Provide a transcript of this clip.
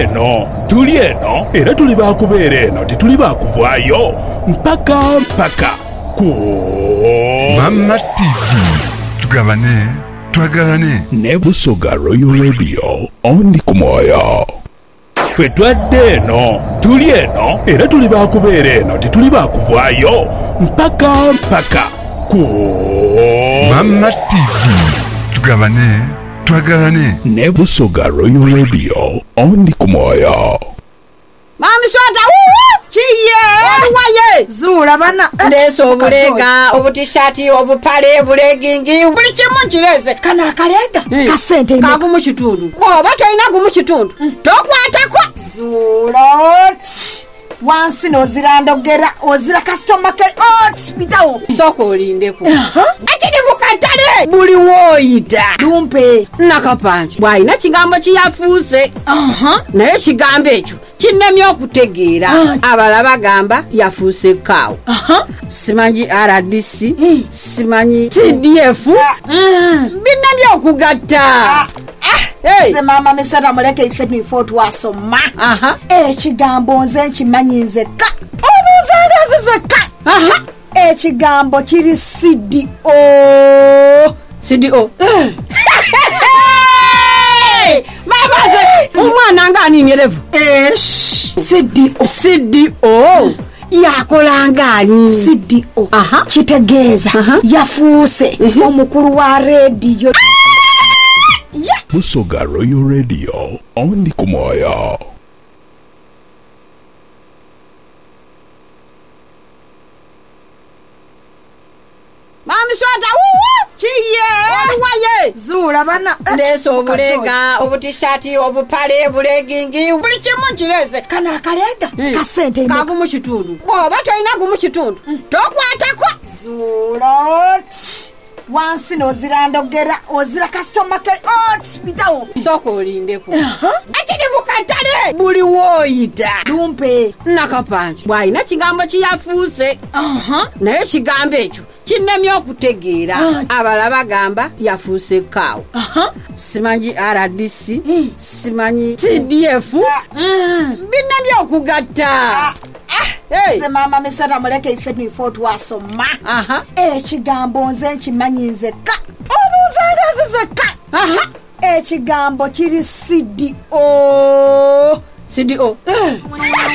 eno tuli eno era tuli bakubeera eno tetuli bakuvaayo mpaka ku Mama TV tugabane twagalane ne Busoga Royal Radio ondi ku mwoyo ffe twadde eno tuli eno era tuli bakubeera eno tetuli bakuvaayo mpaka ku Mama TV tugabane twagalane ne Busoga Royal Radio ondi ku mwoyo. Mami Swata chiye waye zula bana ndeso obulega obutishati obupale bulegingi buli kimu kireze kana akalega kasente kagu mu kitundu ko batoyina gu mu kitundu tokwatako zulot wansi nozirandogera ozira customer care bitawo soko olindeko akiri mukatale buli woyita dumpe nakapanje bwaina kigambo kiyafuuse naye kigambo ekyo kinnemye okutegeera abala bagamba yafuuse kaawo simanyi RDC simanyi CDF binnemye okugatta Ze mama mesata muleke ife nifo twasoma ekigambo nze nkimanyi nzekka obuzanga zezekka ekigambo kiri CDO mama ze umwana ngani nyerevu CDO yakolangani CDO kitegeeza yafuuse omukulu wa radio Busoga Royal Radio ondi ku mwoyo. Mami Swata chiye waye zula bana ndeso obulega obutishati obupale bulegingi buli kimu kireze kana akalega kasente kagu mu kitundu ko batoyina gu mu kitundu tokwatako zulot wansi nozirandogera ozira customer care bitawo soko olindeko akiri mukatale buli woyita dumpe nakapanje bwaina kigambo kiyafuuse naye kigambo ekyo kinnemye okutegeera abala bagamba yafuuse kaawo simanyi RDC simanyi CDF binnemye okugatta Ze mama mesata muleke ife nifo twasoma ekigambo nze nkimanyi nzekka obuzanga zezekka ekigambo kiri CDO